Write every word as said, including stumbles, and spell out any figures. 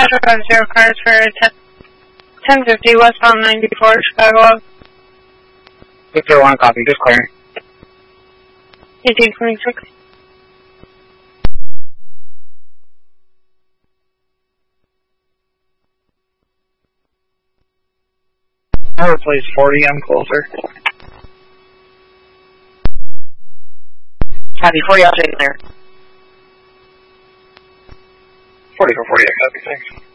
Metro have zero cars for ten fifty westbound ninety-four, Chicago. Victor one, copy, just clear. eighteen twenty-six. Tower, please, forty, I'm closer. Copy, forty, I'll take there. forty for forty, copy, thanks.